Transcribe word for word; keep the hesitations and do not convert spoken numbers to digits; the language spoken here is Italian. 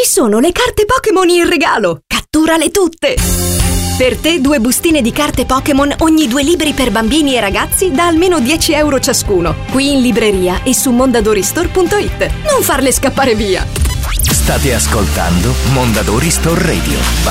Ci sono le carte Pokémon in regalo! Catturale tutte! Per te due bustine di carte Pokémon ogni due libri per bambini e ragazzi da almeno dieci euro ciascuno. Qui in libreria e su mondadori store punto it. Non farle scappare via! State ascoltando Mondadori Store Radio.